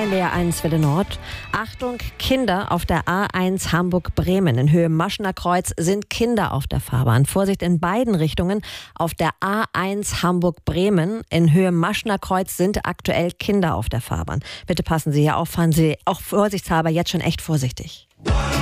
NDR 1 Welle Nord. Achtung, Kinder auf der A1 Hamburg-Bremen. In Höhe Maschener Kreuz sind Kinder auf der Fahrbahn. Vorsicht in beiden Richtungen. Auf der A1 Hamburg-Bremen in Höhe Maschener Kreuz sind aktuell Kinder auf der Fahrbahn. Bitte passen Sie hier auf, fahren Sie auch vorsichtshalber jetzt schon echt vorsichtig.